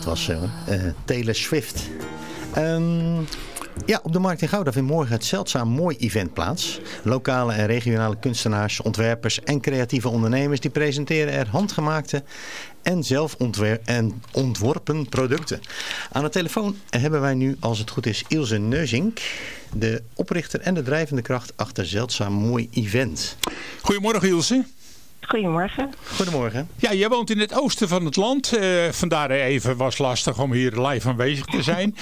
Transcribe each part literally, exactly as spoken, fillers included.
dat was uh, Taylor Swift. Um, ja, op de Markt in Gouda vindt morgen het Zeldzaam Mooi event plaats. Lokale en regionale kunstenaars, ontwerpers en creatieve ondernemers die presenteren er handgemaakte en zelf ontwer- en ontworpen producten. Aan de telefoon hebben wij nu, als het goed is, Ilse Neuzink, de oprichter en de drijvende kracht achter Zeldzaam Mooi event. Goedemorgen Ilse. Goedemorgen. Goedemorgen. Ja, jij woont in het oosten van het land. Uh, vandaar even was lastig om hier live aanwezig te zijn.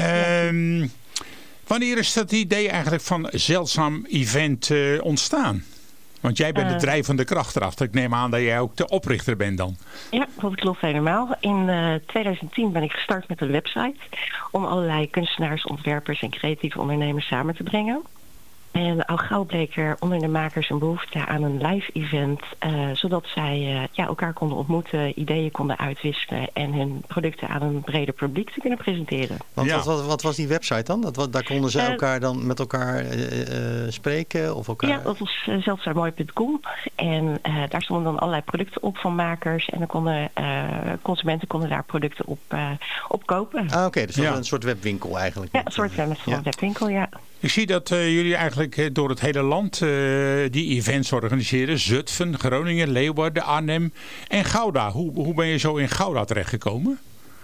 Uh, wanneer is dat idee eigenlijk van Zeldzaam Event uh, ontstaan? Want jij bent de drijvende kracht erachter. Ik neem aan dat jij ook de oprichter bent dan. Ja, dat klopt helemaal. In uh, twintig tien ben ik gestart met een website om allerlei kunstenaars, ontwerpers en creatieve ondernemers samen te brengen. En al gauw bleek er onder de makers een behoefte aan een live event, uh, zodat zij uh, ja, elkaar konden ontmoeten, ideeën konden uitwisselen en hun producten aan een breder publiek te kunnen presenteren. Want ja. wat, wat, wat was die website dan? Dat, wat, daar konden ze uh, elkaar dan met elkaar uh, uh, spreken? Of elkaar... Ja, dat was uh, zeldzaammooi punt com. En uh, daar stonden dan allerlei producten op van makers. En dan konden uh, consumenten konden daar producten op, uh, op kopen. Ah, oké. Okay, dus dat ja. was een soort webwinkel eigenlijk. Ja, een soort uh, met zo'n ja. webwinkel, ja. Ik zie dat uh, jullie eigenlijk door het hele land uh, die events organiseren. Zutphen, Groningen, Leeuwarden, Arnhem en Gouda. Hoe, hoe ben je zo in Gouda terechtgekomen?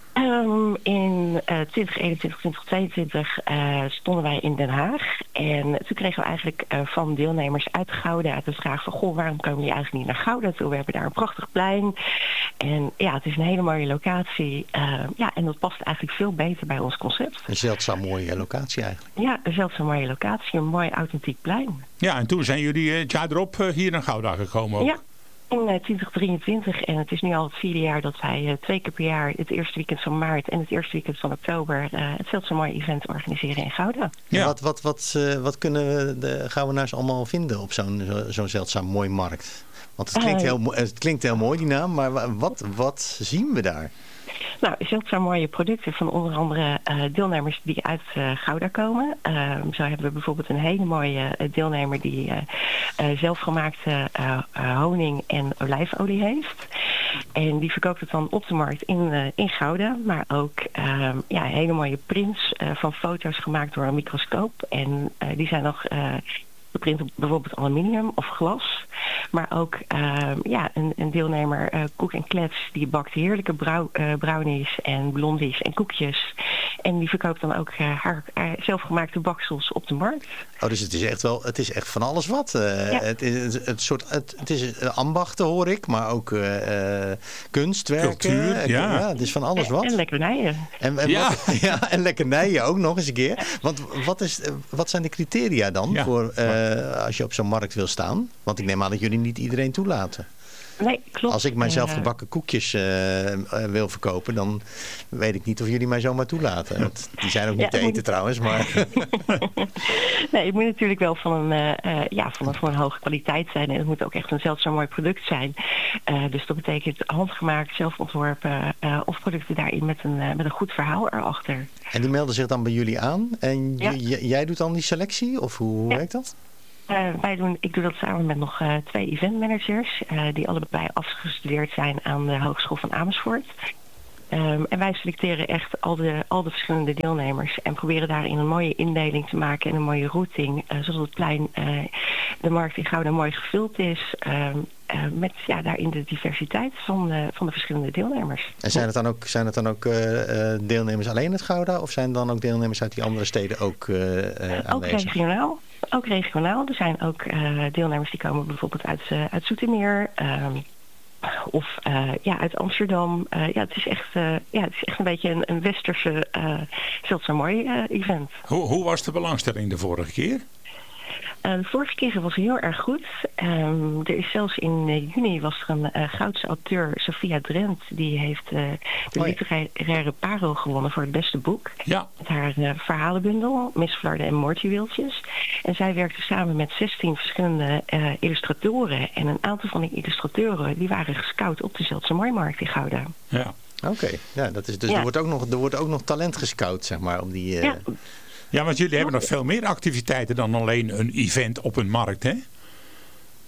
Um, in uh, twintig eenentwintig, twintig tweeëntwintig uh, stonden wij in Den Haag. En toen kregen we eigenlijk uh, van deelnemers uit Gouda de vraag van, goh, waarom komen jullie eigenlijk niet naar Gouda toe? We hebben daar een prachtig plein. En ja, het is een hele mooie locatie. Uh, ja, en dat past eigenlijk veel beter bij ons concept. Een zeldzaam mooie locatie eigenlijk. Ja, een zeldzaam mooie locatie, een mooi authentiek plein. Ja, en toen zijn jullie uh, het jaar erop uh, hier naar Gouda gekomen ook. Ja. In twintig drieëntwintig en het is nu al het vierde jaar dat wij uh, twee keer per jaar het eerste weekend van maart en het eerste weekend van oktober uh, het Zeldzaam Mooi event organiseren in Gouda. Ja. Wat, wat, wat, uh, wat kunnen de Goudenaars allemaal vinden op zo'n zo, zo'n Zeldzaam Mooi markt? Want het klinkt, heel, het klinkt heel mooi die naam, maar wat, wat zien we daar? Nou, zeldzaam mooie producten van onder andere uh, deelnemers die uit uh, Gouda komen. Uh, zo hebben we bijvoorbeeld een hele mooie uh, deelnemer die uh, uh, zelfgemaakte uh, uh, honing en olijfolie heeft. En die verkoopt het dan op de markt in, uh, in Gouda. Maar ook uh, ja, hele mooie prints uh, van foto's gemaakt door een microscoop. En uh, die zijn nog uh, geprint op bijvoorbeeld aluminium of glas. Maar ook uh, ja, een, een deelnemer, uh, Koek en Klets, die bakt heerlijke brouw, uh, brownies en blondies en koekjes. En die verkoopt dan ook uh, haar, haar zelfgemaakte baksels op de markt. Oh, dus het is echt wel, het is echt van alles wat. Uh, ja. het, is, het, het, soort, het, het is ambachten hoor ik, maar ook uh, kunstwerken. Cultuur, ja. ja. Het is van alles wat. En, en lekkernijen. En, en, ja. Wat, ja, en lekkernijen ook nog eens een keer. Want wat, is, wat zijn de criteria dan ja. voor uh, als je op zo'n markt wil staan? Want ik neem aan dat jullie niet iedereen toelaten. Nee, klopt. Als ik mijn zelfgebakken koekjes uh, uh, wil verkopen, dan weet ik niet of jullie mij zomaar toelaten. Want die zijn ook niet ja, te eten moet... trouwens. Maar... nee, het moet natuurlijk wel van een, uh, ja, van een, van een hoge kwaliteit zijn. En het moet ook echt een zeldzaam mooi product zijn. Uh, dus dat betekent handgemaakt, zelfontworpen uh, of producten daarin met een, uh, met een goed verhaal erachter. En die melden zich dan bij jullie aan? En ja. j- jij doet dan die selectie? Of hoe, hoe ja. werkt dat? Uh, wij doen, ik doe dat samen met nog uh, twee eventmanagers uh, die allebei afgestudeerd zijn aan de Hogeschool van Amersfoort. Um, en wij selecteren echt al de, al de verschillende deelnemers en proberen daarin een mooie indeling te maken en een mooie routing, uh, zodat het plein, uh, de markt in Gouda mooi gevuld is. Um, Uh, met ja, daarin de diversiteit van de, van de verschillende deelnemers. En zijn het dan ook, zijn het dan ook uh, deelnemers alleen uit Gouda? Of zijn dan ook deelnemers uit die andere steden ook uh, uh, aanwezig? Ook regionaal. Ook regionaal. Er zijn ook uh, deelnemers die komen bijvoorbeeld uit, uh, uit Zoetermeer. Um, of uh, ja, uit Amsterdam. Uh, ja, het is echt, uh, ja, het is echt een beetje een, een westerse uh, zeldzaam mooi uh, event. Hoe, hoe was de belangstelling de vorige keer? Uh, de vorige keer was heel erg goed. Um, er is zelfs in uh, juni was er een uh, Goudse auteur, Sophia Drent, die heeft uh, de oh ja. literaire parel gewonnen voor het beste boek. Ja. Met haar uh, verhalenbundel, Miss Flarden en Moortjuweeltjes. En zij werkte samen met zestien verschillende uh, illustratoren. En een aantal van die illustratoren die waren gescout op de Zeldzaam Mooi markt in Gouda. Ja. Oké, okay. ja, dat is dus ja. er wordt ook nog, er wordt ook nog talent gescout, zeg maar, om die. Uh... Ja. Ja, want jullie hebben nog veel meer activiteiten dan alleen een event op een markt, hè? Ja,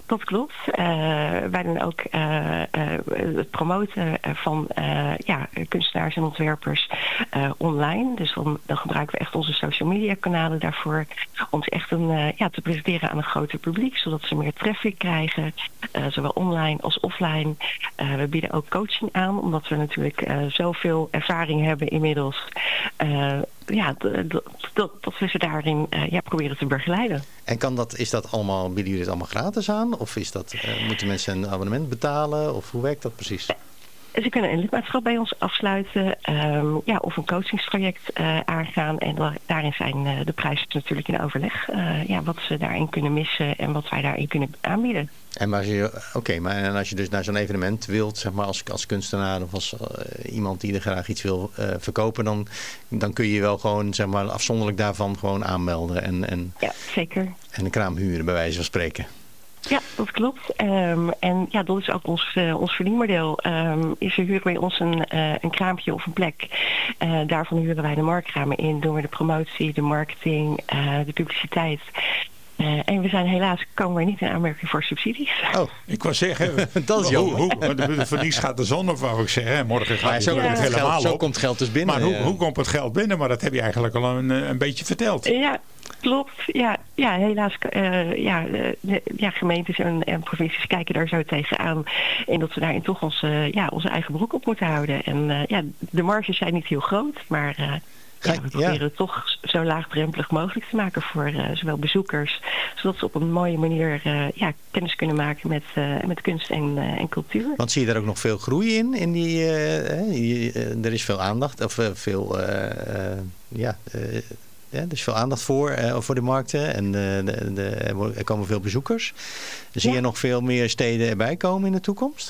dat klopt. Uh, wij doen ook uh, uh, het promoten van uh, ja, kunstenaars en ontwerpers uh, online. Dus dan, dan gebruiken we echt onze social media kanalen daarvoor. Om ze echt een, uh, ja, te presenteren aan een groter publiek. Zodat ze meer traffic krijgen. Uh, zowel online als offline. Uh, we bieden ook coaching aan. Omdat we natuurlijk uh, zoveel ervaring hebben inmiddels. Uh, ja, dat, dat, dat we ze daarin uh, ja, proberen te begeleiden. En kan dat, is dat allemaal, bieden jullie het allemaal gratis aan? Of is dat, uh, moeten mensen een abonnement betalen? Of hoe werkt dat precies? Ze kunnen een lidmaatschap bij ons afsluiten. Um, ja, of een coachingstraject uh, aangaan. En da- daarin zijn uh, de prijzen natuurlijk in overleg. Uh, ja, wat ze daarin kunnen missen en wat wij daarin kunnen aanbieden. En maar als je, oké, okay, maar en als je dus naar zo'n evenement wilt, zeg maar als, als kunstenaar of als uh, iemand die er graag iets wil uh, verkopen, dan, dan kun je wel gewoon, zeg maar, afzonderlijk daarvan gewoon aanmelden en, en, ja, zeker. En een kraam huren, bij wijze van spreken. Ja, dat klopt. Um, en ja, dat is ook ons, uh, ons verdienmodel. Um, is er huren bij ons een, uh, een kraampje of een plek. Uh, daarvan huren wij de marktkramen in. Doen we de promotie, de marketing, uh, de publiciteit. Uh, en we zijn helaas, komen we niet in aanmerking voor subsidies. Oh, ik wou zeggen, dat is hoe, hoe, de verlies gaat de zon op, wou ik zeggen. Morgen gaat zo, het ja. helemaal geld, zo op. komt geld dus binnen. Maar hoe, ja. hoe komt het geld binnen? Maar dat heb je eigenlijk al een, een beetje verteld. Ja, klopt. Ja, ja helaas. Uh, ja, de, ja, gemeentes en, en provincies kijken daar zo tegenaan. En dat we daarin toch onze, ja, onze eigen broek op moeten houden. En uh, ja, de marges zijn niet heel groot, maar... Uh, Ja, we proberen ja. het toch zo laagdrempelig mogelijk te maken voor uh, zowel bezoekers, zodat ze op een mooie manier uh, ja, kennis kunnen maken met, uh, met kunst en, uh, en cultuur. Want zie je daar ook nog veel groei in? in die, uh, die, uh, er is veel aandacht, of uh, veel, uh, uh, ja, uh, ja, er is veel aandacht voor, uh, voor de markten en uh, de, de, er komen veel bezoekers. Zie ja. je nog veel meer steden erbij komen in de toekomst?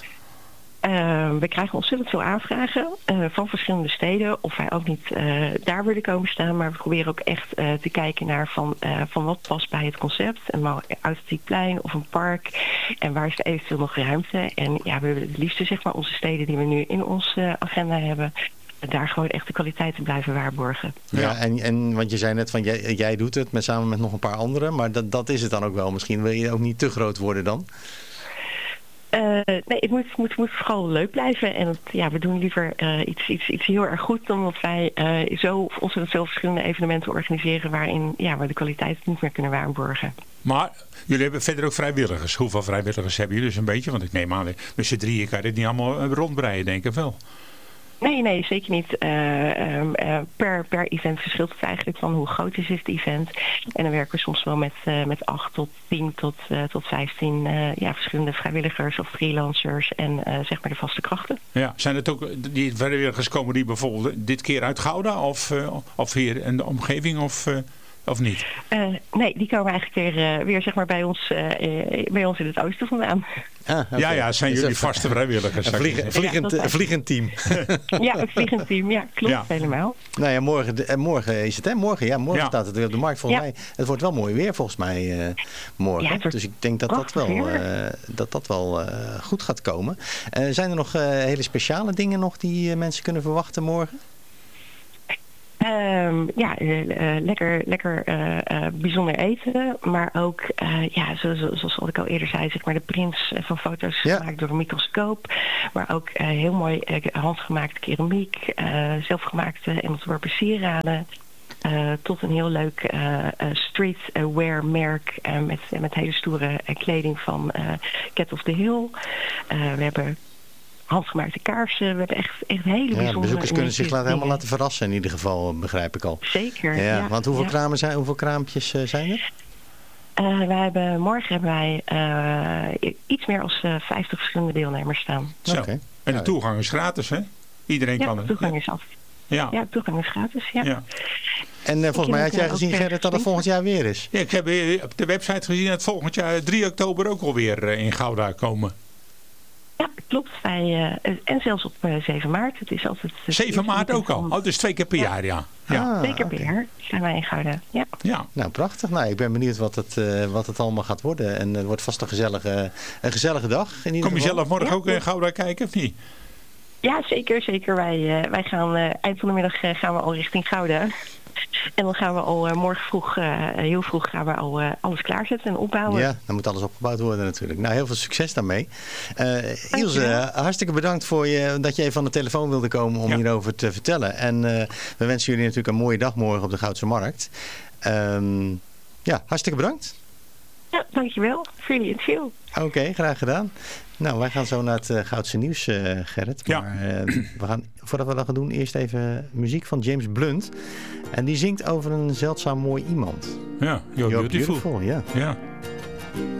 Uh, we krijgen ontzettend veel aanvragen uh, van verschillende steden. Of wij ook niet uh, daar willen komen staan. Maar we proberen ook echt uh, te kijken naar van, uh, van wat past bij het concept. Een authentiek plein of een park. En waar is er eventueel nog ruimte. En ja, we willen het liefste, zeg maar, onze steden die we nu in onze uh, agenda hebben, daar gewoon echt de kwaliteit te blijven waarborgen. Ja, ja en, en want je zei net van jij, jij doet het met, samen met nog een paar anderen. Maar dat, dat is het dan ook wel. Misschien wil je ook niet te groot worden dan? Uh, nee, het moet, moet, moet vooral leuk blijven. En het, ja, we doen liever uh, iets, iets, iets heel erg goed dan dat wij uh, zo ontzettend veel verschillende evenementen organiseren waarin ja, we de kwaliteit niet meer kunnen waarborgen. Maar jullie hebben verder ook vrijwilligers. Hoeveel vrijwilligers hebben jullie dus een beetje? Want ik neem aan, met z'n drieën kan je dit niet allemaal rondbreien, denk ik wel. Nee, nee, zeker niet. Uh, um, uh, per, per event verschilt het eigenlijk van hoe groot is het event. En dan werken we soms wel met, uh, met acht tot tien tot, uh, tot vijftien uh, ja, verschillende vrijwilligers of freelancers en uh, zeg maar de vaste krachten. Ja, zijn het ook die vrijwilligers komen die bijvoorbeeld dit keer uit Gouda of, uh, of hier in de omgeving of... Uh... Of niet? Uh, nee, die komen eigenlijk weer, uh, weer zeg maar bij ons, uh, bij ons in het oosten vandaan. Ah, okay. Ja, ja, zijn jullie vaste vrijwilligers. Een vliegen, vliegend, ja, vliegend team. Ja, een vliegend team. Ja, klopt ja. helemaal. Nou ja, morgen, morgen is het, hè? Morgen, ja, morgen ja. staat het weer op de markt. Volgens ja. mij, het wordt wel mooi weer volgens mij uh, morgen. Ja, dus ik denk dat dat wel, uh, dat dat wel uh, goed gaat komen. Uh, zijn er nog uh, hele speciale dingen nog die uh, mensen kunnen verwachten morgen? Um, ja, uh, uh, lekker, lekker uh, uh, bijzonder eten. Maar ook, uh, ja, zoals, zoals wat ik al eerder zei, zeg maar de prins van foto's ja. gemaakt door een microscoop. Maar ook uh, heel mooi uh, handgemaakte keramiek, uh, zelfgemaakte en ontworpen sieraden. Uh, tot een heel leuk uh, uh, streetwear merk uh, met, met hele stoere uh, kleding van uh, Cat of the Hill. Uh, we hebben handgemaakte kaarsen. We hebben echt, echt hele bijzondere... Ja, bezoekers kunnen zich laten, helemaal laten verrassen in ieder geval, begrijp ik al. Zeker, ja. ja. Want hoeveel, ja. kramen zijn, hoeveel kraampjes uh, zijn er? Uh, wij hebben, morgen hebben wij uh, iets meer dan uh, vijftig verschillende deelnemers staan. Zo. Okay. En de toegang is gratis, hè? Iedereen ja, kan er. de toegang is af. Ja. ja, de toegang is gratis, ja. ja. En uh, volgens mij had jij gezien, Gerrit, dat het volgend jaar weer is. Ja, ik heb op de website gezien dat volgend jaar drie oktober ook alweer uh, in Gouda komen. Ja, klopt. Wij, uh, en zelfs op uh, zeven maart. Het is altijd, uh, zeven maart ook al? Oh, dus twee keer per ja. jaar, ja. ja. Ah, twee keer per jaar zijn wij in Gouda. Ja. ja. Nou, prachtig. Nou, ik ben benieuwd wat het, uh, wat het allemaal gaat worden. En het wordt vast een gezellige, een gezellige dag. In ieder Kom je geval. zelf morgen ja. ook in Gouda kijken, of niet? Ja, zeker. zeker. Wij, uh, wij gaan uh, eind van de middag uh, gaan we al richting Gouda. En dan gaan we al uh, morgen vroeg, uh, heel vroeg gaan we al uh, alles klaarzetten en opbouwen. Ja, dan moet alles opgebouwd worden natuurlijk. Nou, heel veel succes daarmee. Uh, Ilse, uh, hartstikke bedankt voor je, dat je even aan de telefoon wilde komen om ja. hierover te vertellen. En uh, we wensen jullie natuurlijk een mooie dag morgen op de Goudse Markt. Um, ja, hartstikke bedankt. Ja, dankjewel voor jullie interview. Oké, okay, graag gedaan. Nou, wij gaan zo naar het uh, Goudse nieuws, uh, Gerrit. Maar ja. uh, we gaan, voordat we dat gaan doen, eerst even muziek van James Blunt. En die zingt over een zeldzaam mooi iemand. Ja, You're, You're Beautiful. beautiful ja. ja.